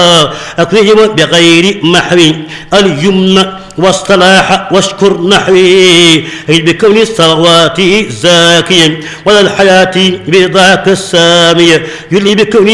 أكرم بغير محو اليمن والصلاح واشكر نحوي بكون الثروات زاكيا ولا الحياة برضاك السامية يلي بكون